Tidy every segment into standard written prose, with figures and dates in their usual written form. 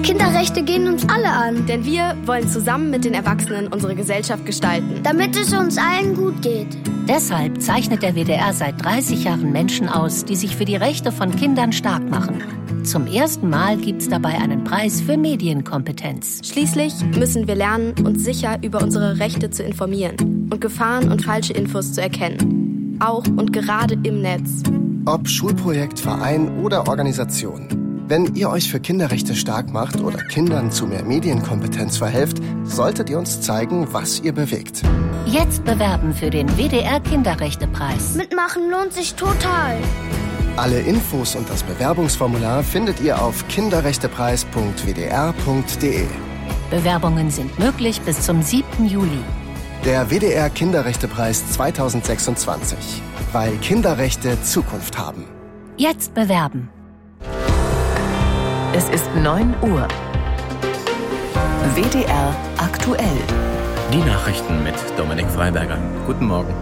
Kinderrechte gehen uns alle an. Denn wir wollen zusammen mit den Erwachsenen unsere Gesellschaft gestalten. Damit es uns allen gut geht. Deshalb zeichnet der WDR seit 30 Jahren Menschen aus, die sich für die Rechte von Kindern stark machen. Zum ersten Mal gibt's dabei einen Preis für Medienkompetenz. Schließlich müssen wir lernen, uns sicher über unsere Rechte zu informieren und Gefahren und falsche Infos zu erkennen. Auch und gerade im Netz. Ob Schulprojekt, Verein oder Organisation. Wenn ihr euch für Kinderrechte stark macht oder Kindern zu mehr Medienkompetenz verhelft, solltet ihr uns zeigen, was ihr bewegt. Jetzt bewerben für den WDR Kinderrechtepreis. Mitmachen lohnt sich total. Alle Infos und das Bewerbungsformular findet ihr auf kinderrechtepreis.wdr.de. Bewerbungen sind möglich bis zum 7. Juli. Der WDR Kinderrechtepreis 2026. Weil Kinderrechte Zukunft haben. Jetzt bewerben. Es ist 9 Uhr. WDR aktuell. Die Nachrichten mit Dominik Freiberger. Guten Morgen.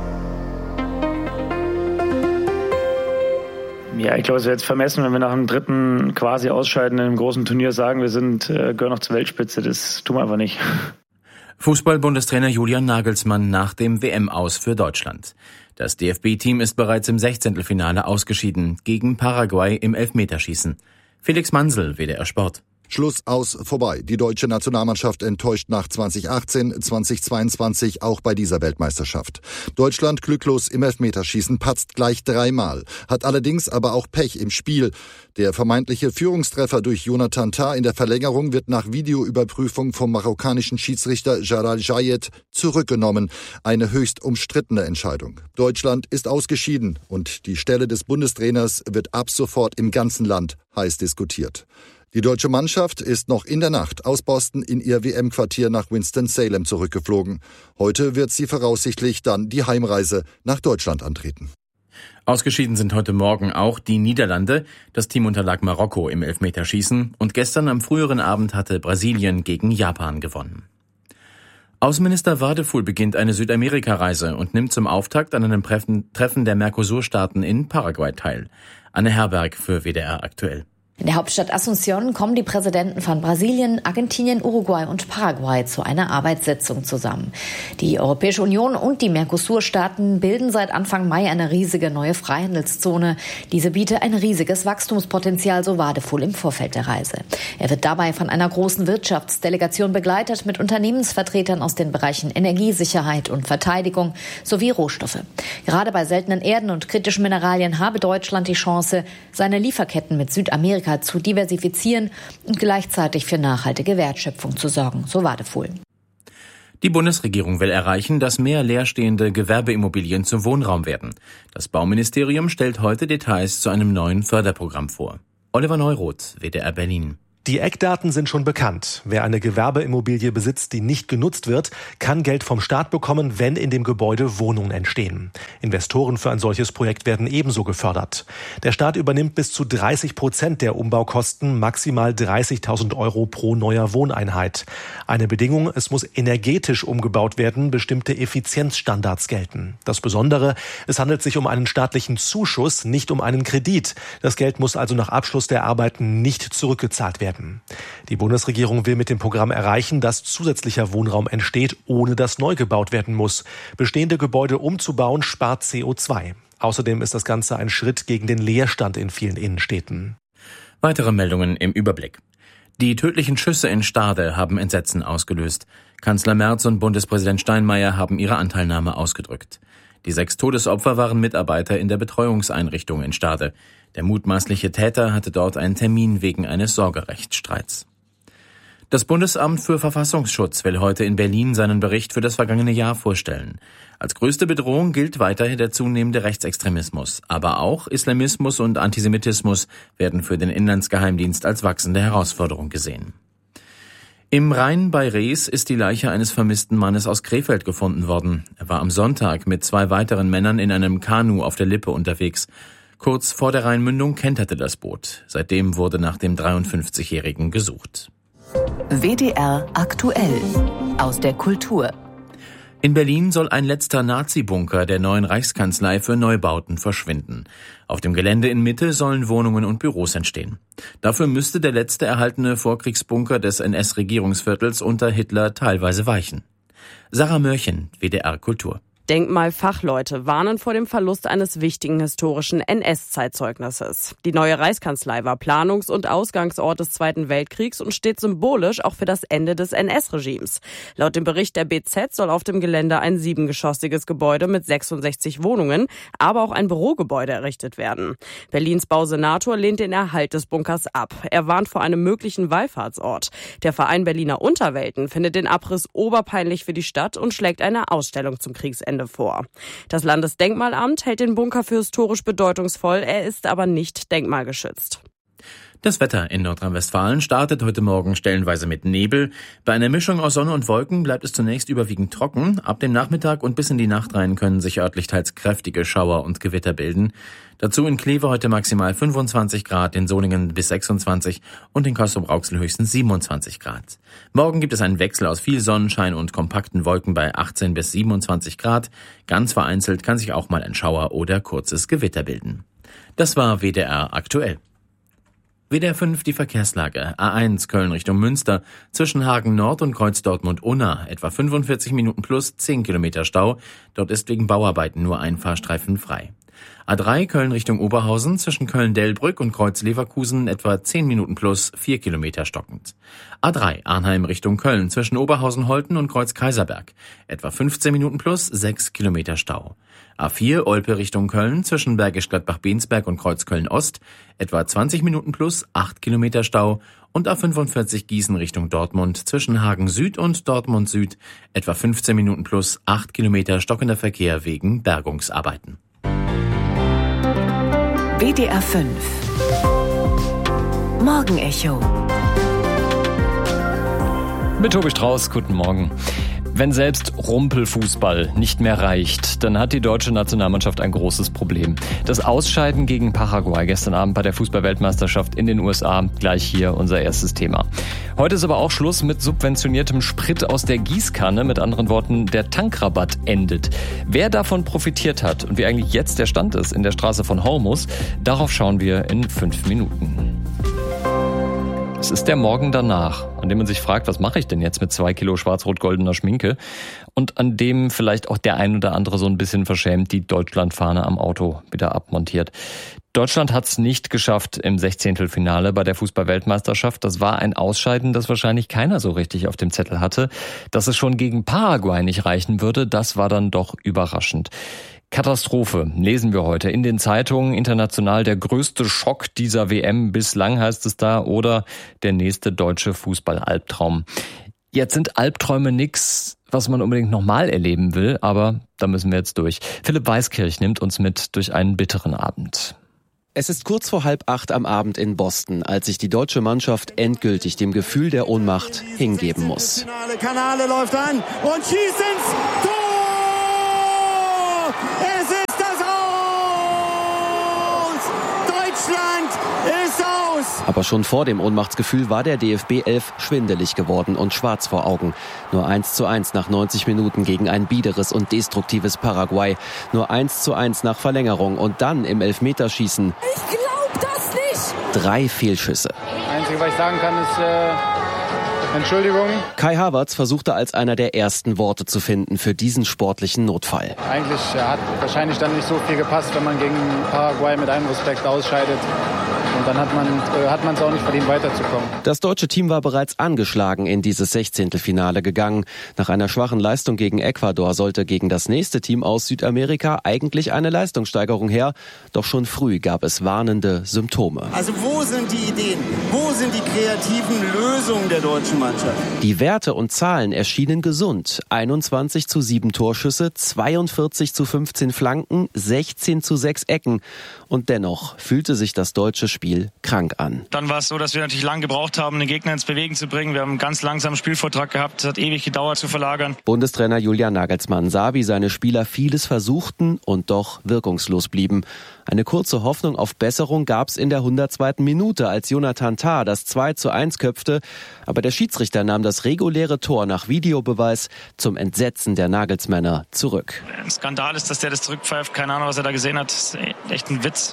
Ja, ich glaube, es wäre jetzt vermessen, wenn wir nach dem dritten quasi Ausscheiden in einem großen Turnier sagen, wir gehören noch zur Weltspitze. Das tun wir einfach nicht. Fußball-Bundestrainer Julian Nagelsmann nach dem WM-Aus für Deutschland. Das DFB-Team ist bereits im 16. Finale ausgeschieden, gegen Paraguay im Elfmeterschießen. Felix Mansel, WDR Sport. Schluss, aus, vorbei. Die deutsche Nationalmannschaft enttäuscht nach 2018, 2022 auch bei dieser Weltmeisterschaft. Deutschland glücklos im Elfmeterschießen, patzt gleich 3-mal, hat allerdings aber auch Pech im Spiel. Der vermeintliche Führungstreffer durch Jonathan Tah in der Verlängerung wird nach Videoüberprüfung vom marokkanischen Schiedsrichter Jalal Jayed zurückgenommen. Eine höchst umstrittene Entscheidung. Deutschland ist ausgeschieden und die Stelle des Bundestrainers wird ab sofort im ganzen Land heiß diskutiert. Die deutsche Mannschaft ist noch in der Nacht aus Boston in ihr WM-Quartier nach Winston-Salem zurückgeflogen. Heute wird sie voraussichtlich dann die Heimreise nach Deutschland antreten. Ausgeschieden sind heute Morgen auch die Niederlande. Das Team unterlag Marokko im Elfmeterschießen und gestern am früheren Abend hatte Brasilien gegen Japan gewonnen. Außenminister Wadefuhl beginnt eine Südamerika-Reise und nimmt zum Auftakt an einem Treffen der Mercosur-Staaten in Paraguay teil. Anne Herberg für WDR aktuell. In der Hauptstadt Asunción kommen die Präsidenten von Brasilien, Argentinien, Uruguay und Paraguay zu einer Arbeitssitzung zusammen. Die Europäische Union und die Mercosur-Staaten bilden seit Anfang Mai eine riesige neue Freihandelszone. Diese biete ein riesiges Wachstumspotenzial, so Wadefuhl im Vorfeld der Reise. Er wird dabei von einer großen Wirtschaftsdelegation begleitet mit Unternehmensvertretern aus den Bereichen Energiesicherheit und Verteidigung sowie Rohstoffe. Gerade bei seltenen Erden und kritischen Mineralien habe Deutschland die Chance, seine Lieferketten mit Südamerika zu diversifizieren und gleichzeitig für nachhaltige Wertschöpfung zu sorgen, so Wadefuhl. Die Bundesregierung will erreichen, dass mehr leerstehende Gewerbeimmobilien zum Wohnraum werden. Das Bauministerium stellt heute Details zu einem neuen Förderprogramm vor. Oliver Neuroth, WDR Berlin. Die Eckdaten sind schon bekannt. Wer eine Gewerbeimmobilie besitzt, die nicht genutzt wird, kann Geld vom Staat bekommen, wenn in dem Gebäude Wohnungen entstehen. Investoren für ein solches Projekt werden ebenso gefördert. Der Staat übernimmt bis zu 30% der Umbaukosten, maximal 30.000 € pro neuer Wohneinheit. Eine Bedingung, es muss energetisch umgebaut werden, bestimmte Effizienzstandards gelten. Das Besondere, es handelt sich um einen staatlichen Zuschuss, nicht um einen Kredit. Das Geld muss also nach Abschluss der Arbeiten nicht zurückgezahlt werden. Die Bundesregierung will mit dem Programm erreichen, dass zusätzlicher Wohnraum entsteht, ohne dass neu gebaut werden muss. Bestehende Gebäude umzubauen spart CO2. Außerdem ist das Ganze ein Schritt gegen den Leerstand in vielen Innenstädten. Weitere Meldungen im Überblick. Die tödlichen Schüsse in Stade haben Entsetzen ausgelöst. Kanzler Merz und Bundespräsident Steinmeier haben ihre Anteilnahme ausgedrückt. Die 6 Todesopfer waren Mitarbeiter in der Betreuungseinrichtung in Stade. Der mutmaßliche Täter hatte dort einen Termin wegen eines Sorgerechtsstreits. Das Bundesamt für Verfassungsschutz will heute in Berlin seinen Bericht für das vergangene Jahr vorstellen. Als größte Bedrohung gilt weiterhin der zunehmende Rechtsextremismus. Aber auch Islamismus und Antisemitismus werden für den Inlandsgeheimdienst als wachsende Herausforderung gesehen. Im Rhein bei Rees ist die Leiche eines vermissten Mannes aus Krefeld gefunden worden. Er war am Sonntag mit 2 weiteren Männern in einem Kanu auf der Lippe unterwegs. Kurz vor der Rheinmündung kenterte das Boot. Seitdem wurde nach dem 53-Jährigen gesucht. WDR aktuell aus der Kultur. In Berlin soll ein letzter Nazi-Bunker der neuen Reichskanzlei für Neubauten verschwinden. Auf dem Gelände in Mitte sollen Wohnungen und Büros entstehen. Dafür müsste der letzte erhaltene Vorkriegsbunker des NS-Regierungsviertels unter Hitler teilweise weichen. Sarah Mörchen, WDR Kultur. Denkmalfachleute warnen vor dem Verlust eines wichtigen historischen NS-Zeitzeugnisses. Die neue Reichskanzlei war Planungs- und Ausgangsort des Zweiten Weltkriegs und steht symbolisch auch für das Ende des NS-Regimes. Laut dem Bericht der BZ soll auf dem Gelände ein 7-geschossiges Gebäude mit 66 Wohnungen, aber auch ein Bürogebäude errichtet werden. Berlins Bausenator lehnt den Erhalt des Bunkers ab. Er warnt vor einem möglichen Wallfahrtsort. Der Verein Berliner Unterwelten findet den Abriss oberpeinlich für die Stadt und schlägt eine Ausstellung zum Kriegsende vor. Das Landesdenkmalamt hält den Bunker für historisch bedeutungsvoll, er ist aber nicht denkmalgeschützt. Das Wetter in Nordrhein-Westfalen startet heute Morgen stellenweise mit Nebel. Bei einer Mischung aus Sonne und Wolken bleibt es zunächst überwiegend trocken. Ab dem Nachmittag und bis in die Nacht rein können sich örtlich teils kräftige Schauer und Gewitter bilden. Dazu in Kleve heute maximal 25 Grad, in Solingen bis 26 und in Castrop-Rauxel höchstens 27 Grad. Morgen gibt es einen Wechsel aus viel Sonnenschein und kompakten Wolken bei 18 bis 27 Grad. Ganz vereinzelt kann sich auch mal ein Schauer oder kurzes Gewitter bilden. Das war WDR aktuell. WDR 5 die Verkehrslage. A1 Köln Richtung Münster zwischen Hagen Nord und Kreuz Dortmund-Unna etwa 45 Minuten plus 10 Kilometer Stau. Dort ist wegen Bauarbeiten nur ein Fahrstreifen frei. A3 Köln Richtung Oberhausen zwischen Köln-Delbrück und Kreuz Leverkusen etwa 10 Minuten plus 4 Kilometer stockend. A3 Arnheim Richtung Köln zwischen Oberhausen-Holten und Kreuz Kaiserberg etwa 15 Minuten plus 6 Kilometer Stau. A4 Olpe Richtung Köln zwischen Bergisch Gladbach-Bensberg und Kreuz Köln-Ost etwa 20 Minuten plus 8 Kilometer Stau und A45 Gießen Richtung Dortmund zwischen Hagen Süd und Dortmund Süd etwa 15 Minuten plus 8 Kilometer stockender Verkehr wegen Bergungsarbeiten. WDR 5 Morgenecho mit Tobi Strauß, guten Morgen. Wenn selbst Rumpelfußball nicht mehr reicht, dann hat die deutsche Nationalmannschaft ein großes Problem. Das Ausscheiden gegen Paraguay gestern Abend bei der Fußball-Weltmeisterschaft in den USA, gleich hier unser erstes Thema. Heute ist aber auch Schluss mit subventioniertem Sprit aus der Gießkanne. Mit anderen Worten, der Tankrabatt endet. Wer davon profitiert hat und wie eigentlich jetzt der Stand ist in der Straße von Hormus, darauf schauen wir in 5 Minuten. Es ist der Morgen danach, an dem man sich fragt, was mache ich denn jetzt mit 2 Kilo schwarz-rot-goldener Schminke? Und an dem vielleicht auch der ein oder andere so ein bisschen verschämt die Deutschlandfahne am Auto wieder abmontiert. Deutschland hat es nicht geschafft im 16. bei der Fußball-Weltmeisterschaft. Das war ein Ausscheiden, das wahrscheinlich keiner so richtig auf dem Zettel hatte. Dass es schon gegen Paraguay nicht reichen würde, das war dann doch überraschend. Katastrophe, lesen wir heute in den Zeitungen. International der größte Schock dieser WM bislang, heißt es da, oder der nächste deutsche Fußball-Albtraum. Jetzt sind Albträume nix, was man unbedingt nochmal erleben will, aber da müssen wir jetzt durch. Philipp Weiskirch nimmt uns mit durch einen bitteren Abend. Es ist kurz vor 7:30 am Abend in Boston, als sich die deutsche Mannschaft endgültig dem Gefühl der Ohnmacht hingeben muss. Kanale läuft an und schießt ins Tor! Es ist das Aus! Deutschland ist aus! Aber schon vor dem Ohnmachtsgefühl war der DFB 11 schwindelig geworden und schwarz vor Augen. Nur 1:1 nach 90 Minuten gegen ein biederes und destruktives Paraguay. Nur 1:1 nach Verlängerung und dann im Elfmeterschießen. Ich glaub das nicht! 3 Fehlschüsse. Das Einzige, was ich sagen kann, ist Entschuldigung. Kai Havertz versuchte als einer der ersten Worte zu finden für diesen sportlichen Notfall. Eigentlich hat wahrscheinlich dann nicht so viel gepasst, wenn man gegen Paraguay mit einem Respekt ausscheidet. Und dann hat man es auch nicht verdient, weiterzukommen. Das deutsche Team war bereits angeschlagen in dieses 16. Finale gegangen. Nach einer schwachen Leistung gegen Ecuador sollte gegen das nächste Team aus Südamerika eigentlich eine Leistungssteigerung her. Doch schon früh gab es warnende Symptome. Also wo sind die Ideen? Wo sind die kreativen Lösungen der deutschen Mannschaft? Die Werte und Zahlen erschienen gesund. 21:7 Torschüsse, 42:15 Flanken, 16:6 Ecken. Und dennoch fühlte sich das deutsche Spiel krank an. Dann war es so, dass wir natürlich lange gebraucht haben, den Gegner ins Bewegen zu bringen. Wir haben einen ganz langsamen Spielvortrag gehabt. Es hat ewig gedauert zu verlagern. Bundestrainer Julian Nagelsmann sah, wie seine Spieler vieles versuchten und doch wirkungslos blieben. Eine kurze Hoffnung auf Besserung gab's in der 102. Minute, als Jonathan Tah das 2:1 köpfte. Aber der Schiedsrichter nahm das reguläre Tor nach Videobeweis zum Entsetzen der Nagelsmänner zurück. Ein Skandal ist, dass der das zurückpfeift. Keine Ahnung, was er da gesehen hat. Das ist echt ein Witz.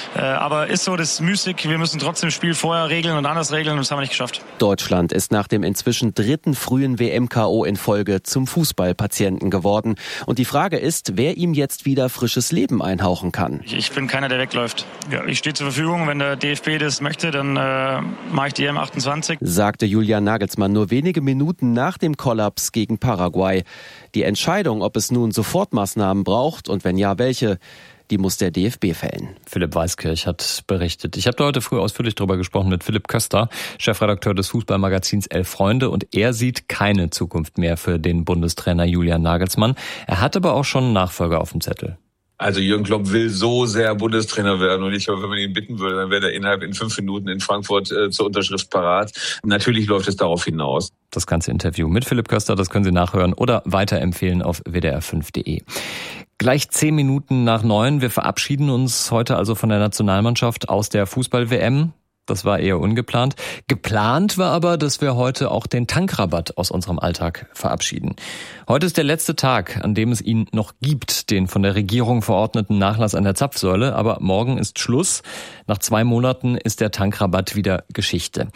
Aber ist so, das ist müßig. Wir müssen trotzdem das Spiel vorher regeln und anders regeln. Und das haben wir nicht geschafft. Deutschland ist nach dem inzwischen 3. frühen WM-KO in Folge zum Fußballpatienten geworden. Und die Frage ist, wer ihm jetzt wieder frisches Leben einhauchen kann. Ich bin keiner, der wegläuft. Ja, ich stehe zur Verfügung. Wenn der DFB das möchte, dann mache ich die EM28. Sagte Julian Nagelsmann nur wenige Minuten nach dem Kollaps gegen Paraguay. Die Entscheidung, ob es nun Sofortmaßnahmen braucht und wenn ja, welche, die muss der DFB fällen. Philipp Weiskirch hat berichtet. Ich habe da heute früh ausführlich drüber gesprochen mit Philipp Köster, Chefredakteur des Fußballmagazins Elf Freunde, und er sieht keine Zukunft mehr für den Bundestrainer Julian Nagelsmann. Er hat aber auch schon einen Nachfolger auf dem Zettel. Also Jürgen Klopp will so sehr Bundestrainer werden und ich glaube, wenn man ihn bitten würde, dann wäre er innerhalb in 5 Minuten in Frankfurt zur Unterschrift parat. Natürlich läuft es darauf hinaus. Das ganze Interview mit Philipp Köster, das können Sie nachhören oder weiterempfehlen auf wdr5.de. Gleich 10 Minuten nach 9. Wir verabschieden uns heute also von der Nationalmannschaft aus der Fußball-WM. Das war eher ungeplant. Geplant war aber, dass wir heute auch den Tankrabatt aus unserem Alltag verabschieden. Heute ist der letzte Tag, an dem es ihn noch gibt, den von der Regierung verordneten Nachlass an der Zapfsäule. Aber morgen ist Schluss. Nach 2 Monaten ist der Tankrabatt wieder Geschichte.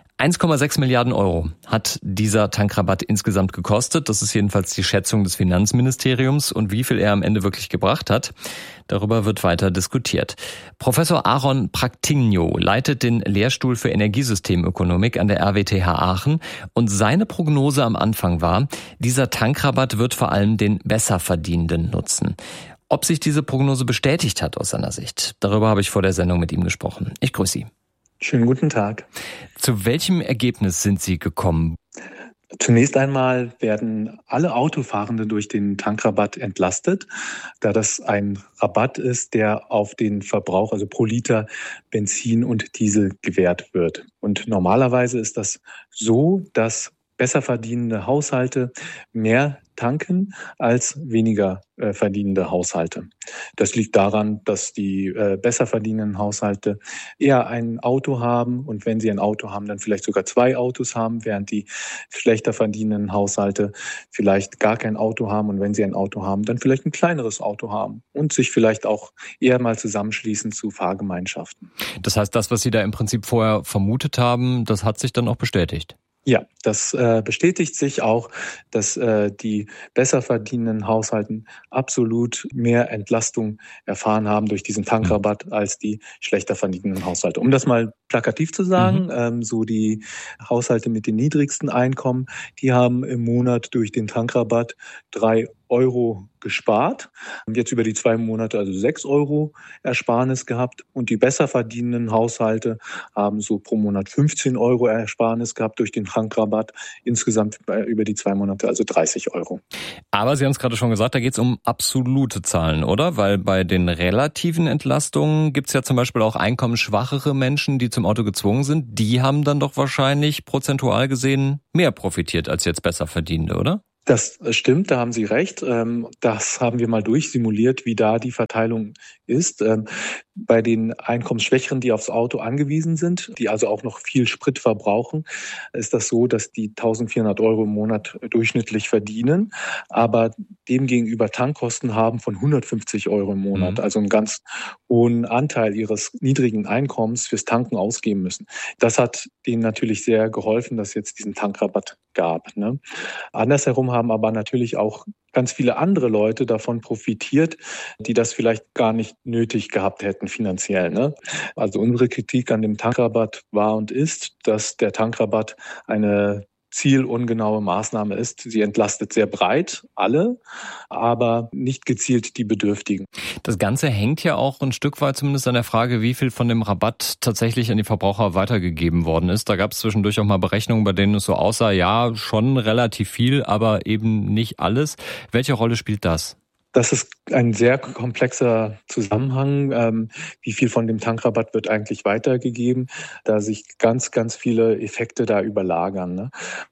1,6 Milliarden Euro hat dieser Tankrabatt insgesamt gekostet. Das ist jedenfalls die Schätzung des Finanzministeriums. Und wie viel er am Ende wirklich gebracht hat, darüber wird weiter diskutiert. Professor Aaron Practigno leitet den Lehrstuhl für Energiesystemökonomik an der RWTH Aachen. Und seine Prognose am Anfang war, dieser Tankrabatt wird vor allem den Besserverdienenden nutzen. Ob sich diese Prognose bestätigt hat aus seiner Sicht, darüber habe ich vor der Sendung mit ihm gesprochen. Ich grüße Sie. Schönen guten Tag. Zu welchem Ergebnis sind Sie gekommen? Zunächst einmal werden alle Autofahrende durch den Tankrabatt entlastet, da das ein Rabatt ist, der auf den Verbrauch, also pro Liter Benzin und Diesel gewährt wird. Und normalerweise ist das so, dass besser verdienende Haushalte mehr tanken als weniger verdienende Haushalte. Das liegt daran, dass die besser verdienenden Haushalte eher ein Auto haben und wenn sie ein Auto haben, dann vielleicht sogar 2 Autos haben, während die schlechter verdienenden Haushalte vielleicht gar kein Auto haben und wenn sie ein Auto haben, dann vielleicht ein kleineres Auto haben und sich vielleicht auch eher mal zusammenschließen zu Fahrgemeinschaften. Das heißt, das, was Sie da im Prinzip vorher vermutet haben, das hat sich dann auch bestätigt? Ja, das bestätigt sich auch, dass die besser verdienenden Haushalten absolut mehr Entlastung erfahren haben durch diesen Tankrabatt als die schlechter verdienenden Haushalte. Um das mal plakativ zu sagen, so die Haushalte mit den niedrigsten Einkommen, die haben im Monat durch den Tankrabatt 3 Euro gespart. Jetzt über die 2 Monate also 6 Euro Ersparnis gehabt. Und die besser verdienenden Haushalte haben so pro Monat 15 Euro Ersparnis gehabt durch den Tankrabatt. Insgesamt über die 2 Monate also 30 Euro. Aber Sie haben es gerade schon gesagt, da geht es um absolute Zahlen, oder? Weil bei den relativen Entlastungen gibt es ja zum Beispiel auch einkommensschwachere Menschen, die zum Auto gezwungen sind. Die haben dann doch wahrscheinlich prozentual gesehen mehr profitiert als jetzt besser Verdienende, oder? Das stimmt, da haben Sie recht. Das haben wir mal durchsimuliert, wie da die Verteilung ist. Bei den Einkommensschwächeren, die aufs Auto angewiesen sind, die also auch noch viel Sprit verbrauchen, ist das so, dass die 1.400 Euro im Monat durchschnittlich verdienen, aber demgegenüber Tankkosten haben von 150 Euro im Monat, also einen ganz hohen Anteil ihres niedrigen Einkommens fürs Tanken ausgeben müssen. Das hat denen natürlich sehr geholfen, dass es jetzt diesen Tankrabatt gab. Ne? Andersherum haben aber natürlich auch ganz viele andere Leute davon profitiert, die das vielleicht gar nicht nötig gehabt hätten finanziell. Ne? Also unsere Kritik an dem Tankrabatt war und ist, dass der Tankrabatt eine zielungenaue Maßnahme ist. Sie entlastet sehr breit alle, aber nicht gezielt die Bedürftigen. Das Ganze hängt ja auch ein Stück weit zumindest an der Frage, wie viel von dem Rabatt tatsächlich an die Verbraucher weitergegeben worden ist. Da gab es zwischendurch auch mal Berechnungen, bei denen es so aussah, ja, schon relativ viel, aber eben nicht alles. Welche Rolle spielt das? Das ist ein sehr komplexer Zusammenhang. Wie viel von dem Tankrabatt wird eigentlich weitergegeben, da sich ganz, ganz viele Effekte da überlagern. Ne?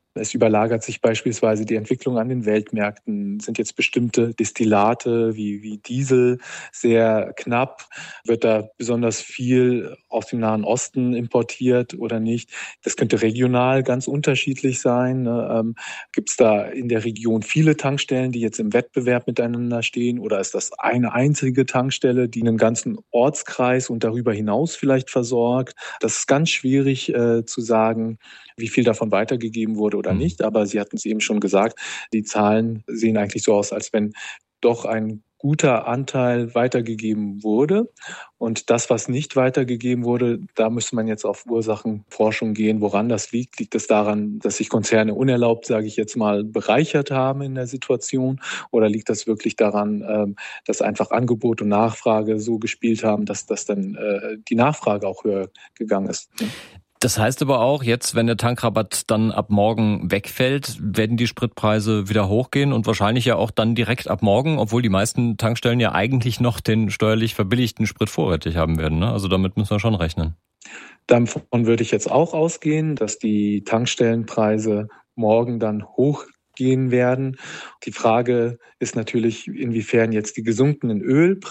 Es überlagert sich beispielsweise die Entwicklung an den Weltmärkten. Sind jetzt bestimmte Destillate wie Diesel sehr knapp? Wird da besonders viel aus dem Nahen Osten importiert oder nicht? Das könnte regional ganz unterschiedlich sein. Gibt es da in der Region viele Tankstellen, die jetzt im Wettbewerb miteinander stehen? Oder ist das eine einzige Tankstelle, die einen ganzen Ortskreis und darüber hinaus vielleicht versorgt? Das ist ganz schwierig zu sagen, wie viel davon weitergegeben wurde oder nicht. Aber Sie hatten es eben schon gesagt, die Zahlen sehen eigentlich so aus, als wenn doch ein guter Anteil weitergegeben wurde. Und das, was nicht weitergegeben wurde, da müsste man jetzt auf Ursachenforschung gehen, woran das liegt. Liegt es daran, dass sich Konzerne unerlaubt, sage ich jetzt mal, bereichert haben in der Situation? Oder liegt das wirklich daran, dass einfach Angebot und Nachfrage so gespielt haben, dass dann die Nachfrage auch höher gegangen ist? Das heißt aber auch, jetzt, wenn der Tankrabatt dann ab morgen wegfällt, werden die Spritpreise wieder hochgehen und wahrscheinlich ja auch dann direkt ab morgen, obwohl die meisten Tankstellen ja eigentlich noch den steuerlich verbilligten Sprit vorrätig haben werden, ne? Also damit müssen wir schon rechnen. Davon würde ich jetzt auch ausgehen, dass die Tankstellenpreise morgen dann hochgehen werden. Die Frage ist natürlich, inwiefern jetzt die gesunkenen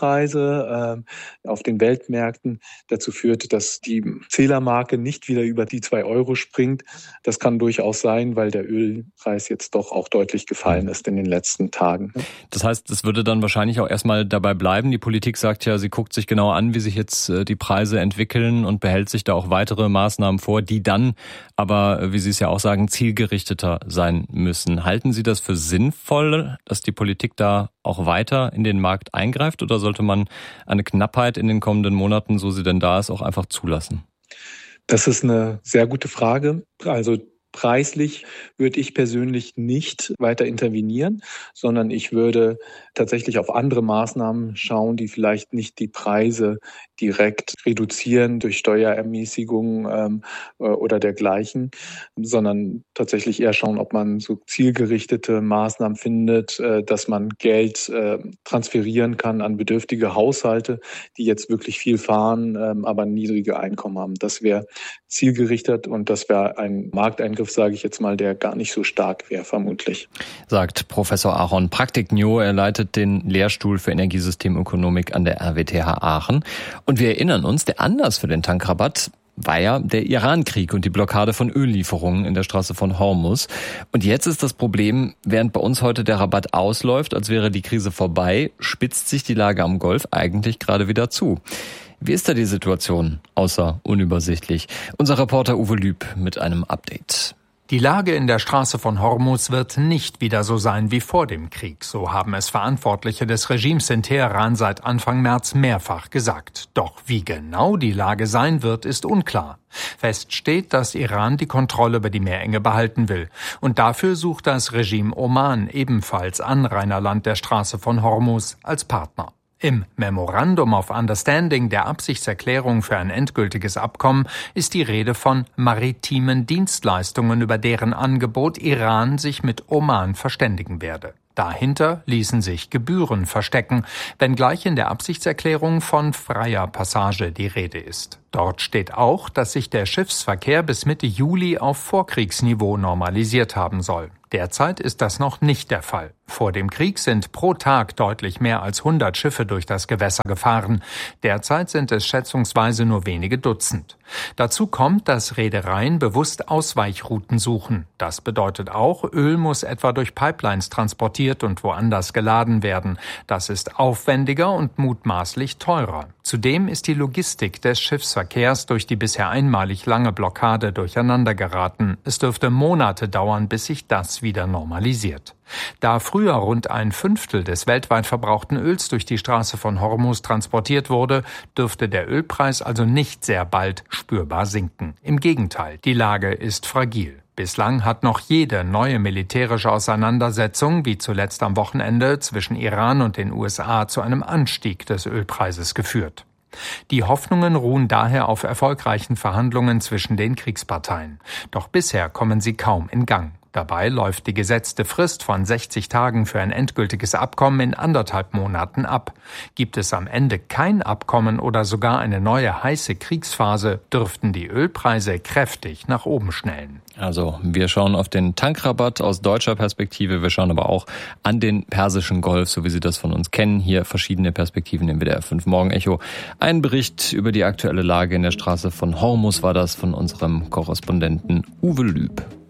Ölpreise auf den Weltmärkten dazu führt, dass die Zählermarke nicht wieder über die 2 Euro springt. Das kann durchaus sein, weil der Ölpreis jetzt doch auch deutlich gefallen ist in den letzten Tagen. Das heißt, es würde dann wahrscheinlich auch erstmal dabei bleiben. Die Politik sagt ja, sie guckt sich genau an, wie sich jetzt die Preise entwickeln und behält sich da auch weitere Maßnahmen vor, die dann aber, wie Sie es ja auch sagen, zielgerichteter sein müssen. Halten Sie das für sinnvoll, dass die Politik da auch weiter in den Markt eingreift, oder sollte man eine Knappheit in den kommenden Monaten, so sie denn da ist, auch einfach zulassen? Das ist eine sehr gute Frage. Also preislich würde ich persönlich nicht weiter intervenieren, sondern ich würde tatsächlich auf andere Maßnahmen schauen, die vielleicht nicht die Preise direkt reduzieren durch Steuerermäßigungen oder dergleichen, sondern tatsächlich eher schauen, ob man so zielgerichtete Maßnahmen findet, dass man Geld transferieren kann an bedürftige Haushalte, die jetzt wirklich viel fahren, aber niedrige Einkommen haben. Das wäre zielgerichtet und das wäre ein Markteingriff, sage ich jetzt mal, der gar nicht so stark wäre, vermutlich. Sagt Professor Aaron Praktiknio. Er leitet den Lehrstuhl für Energiesystemökonomik an der RWTH Aachen. Und wir erinnern uns, der Anlass für den Tankrabatt war ja der Iran-Krieg und die Blockade von Öllieferungen in der Straße von Hormuz. Und jetzt ist das Problem, während bei uns heute der Rabatt ausläuft, als wäre die Krise vorbei, spitzt sich die Lage am Golf eigentlich gerade wieder zu. Wie ist da die Situation, außer unübersichtlich? Unser Reporter Uwe Lüb mit einem Update. Die Lage in der Straße von Hormuz wird nicht wieder so sein wie vor dem Krieg, so haben es Verantwortliche des Regimes in Teheran seit Anfang März mehrfach gesagt. Doch wie genau die Lage sein wird, ist unklar. Fest steht, dass Iran die Kontrolle über die Meerenge behalten will. Und dafür sucht das Regime Oman, ebenfalls Anrainerland der Straße von Hormuz, als Partner. Im Memorandum of Understanding, der Absichtserklärung für ein endgültiges Abkommen, ist die Rede von maritimen Dienstleistungen, über deren Angebot Iran sich mit Oman verständigen werde. Dahinter ließen sich Gebühren verstecken, wenngleich in der Absichtserklärung von freier Passage die Rede ist. Dort steht auch, dass sich der Schiffsverkehr bis Mitte Juli auf Vorkriegsniveau normalisiert haben soll. Derzeit ist das noch nicht der Fall. Vor dem Krieg sind pro Tag deutlich mehr als 100 Schiffe durch das Gewässer gefahren. Derzeit sind es schätzungsweise nur wenige Dutzend. Dazu kommt, dass Reedereien bewusst Ausweichrouten suchen. Das bedeutet auch, Öl muss etwa durch Pipelines transportiert und woanders geladen werden. Das ist aufwendiger und mutmaßlich teurer. Zudem ist die Logistik des Schiffsverkehrs durch die bisher einmalig lange Blockade durcheinander geraten. Es dürfte Monate dauern, bis sich das wieder normalisiert. Da früher rund 1/5 des weltweit verbrauchten Öls durch die Straße von Hormuz transportiert wurde, dürfte der Ölpreis also nicht sehr bald spürbar sinken. Im Gegenteil, die Lage ist fragil. Bislang hat noch jede neue militärische Auseinandersetzung, wie zuletzt am Wochenende zwischen Iran und den USA, zu einem Anstieg des Ölpreises geführt. Die Hoffnungen ruhen daher auf erfolgreichen Verhandlungen zwischen den Kriegsparteien. Doch bisher kommen sie kaum in Gang. Dabei läuft die gesetzte Frist von 60 Tagen für ein endgültiges Abkommen in 1,5 Monaten ab. Gibt es am Ende kein Abkommen oder sogar eine neue heiße Kriegsphase, dürften die Ölpreise kräftig nach oben schnellen. Also wir schauen auf den Tankrabatt aus deutscher Perspektive, wir schauen aber auch an den Persischen Golf, so wie Sie das von uns kennen. Hier verschiedene Perspektiven im WDR 5 Morgen Echo. Ein Bericht über die aktuelle Lage in der Straße von Hormuz war das von unserem Korrespondenten Uwe Lüb.